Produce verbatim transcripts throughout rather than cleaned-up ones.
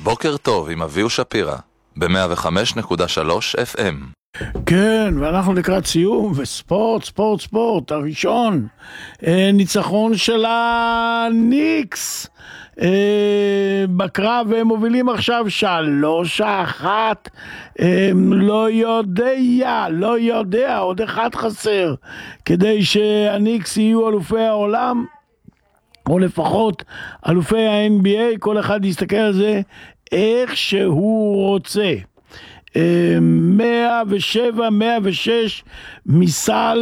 בוקר טוב עם אביהו שפירא, ב-מאה וחמש נקודה שלוש אף אם. כן, ואנחנו לקראת סיום, וספורט, ספורט, ספורט, הראשון, אה, ניצחון של הניקס, אה, בקרב, והם מובילים עכשיו שלוש אחת, אה, לא יודע, לא יודע, עוד אחד חסר, כדי שהניקס יהיו אלופי העולם, או לפחות אלופי ה-אן בי איי, כל אחד יסתכל על זה איך שהוא רוצה. מאה ושבע, מאה ושש מסל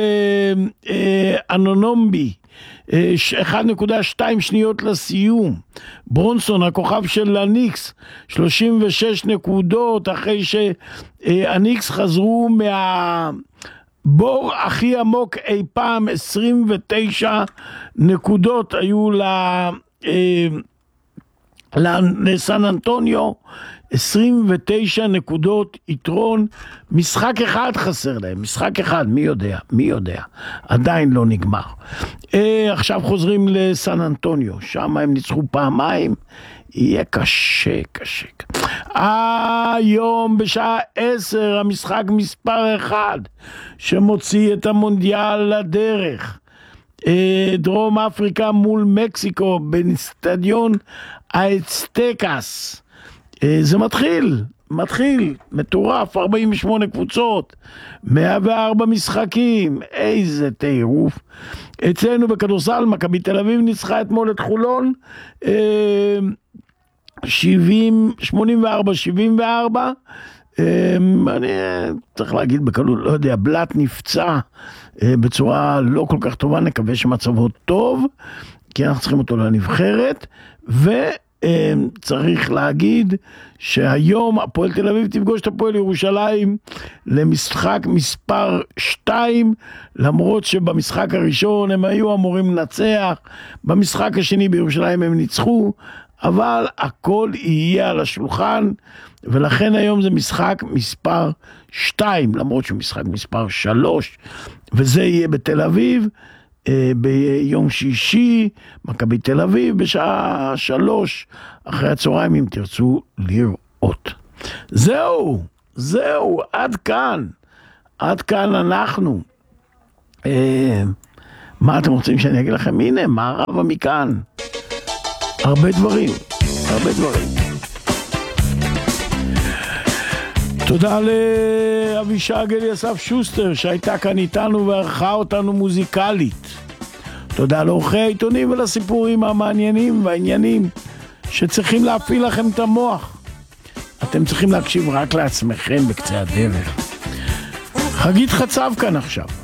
אנונומבי, אחת נקודה שתיים שניות לסיום. ברונסון, הכוכב של הניקס, שלושים ושש נקודות, אחרי שהניקס חזרו מהבור הכי עמוק אי פעם. עשרים ותשע נקודות היו לסן אנטוניו, עשרים ותשע נקודות יתרון. משחק אחד חסר להם, משחק אחד, מי יודע, מי יודע, עדיין לא נגמר. אה, עכשיו חוזרים לסן אנטוניו, שם הם ניצחו פעמיים, יהיה קשה, קשה. היום בשעה עשר המשחק מספר אחד שמוציא את המונדיאל לדרך, אה, דרום אפריקה מול מקסיקו בסטדיון האצטקס. זה מתחיל, מתחיל, מטורף, ארבעים ושמונה קבוצות, מאה וארבע משחקים, איזה טירוף. אצלנו בכדורסל, מכבי תל אביב ניצחה אתמול את חולון, שמונים וארבע שבעים וארבע, אני צריך להגיד בקלות, לא יודע, בלט נפצע בצורה לא כל כך טובה, נקווה שמצבו טוב, כי אנחנו צריכים אותו לנבחרת, ו... צריך להגיד שהיום הפועל תל אביב תפגוש את הפועל ירושלים למשחק מספר שתיים, למרות שבמשחק הראשון הם היו אמורים לנצח, במשחק השני בירושלים הם ניצחו, אבל הכל יהיה על השולחן, ולכן היום זה משחק מספר שתיים, למרות שהוא משחק מספר שלוש, וזה יהיה בתל אביב, ביום שישי, מכבי תל אביב, בשעה שלוש, אחרי הצהריים, אם תרצו לראות. זהו, זהו, עד כאן. עד כאן אנחנו. אה, מה אתם רוצים שאני אגיד לכם? הנה, מערבה מכאן. הרבה דברים, הרבה דברים. תודה לאבישג אליסף שוסטר שהייתה כאן איתנו וערכה אותנו מוזיקלית. תודה לעורכי העיתונים ולסיפורים המעניינים והעניינים שצריכים להפעיל לכם את המוח. אתם צריכים להקשיב רק לעצמכם בקצה הדרך. חגית חצב כאן עכשיו.